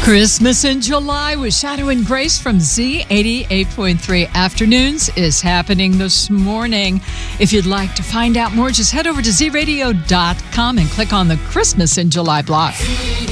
Christmas in July with Shadow and Grace from Z88.3 Afternoons is happening this morning. If you'd like to find out more, just head over to zradio.com and click on the Christmas in July block.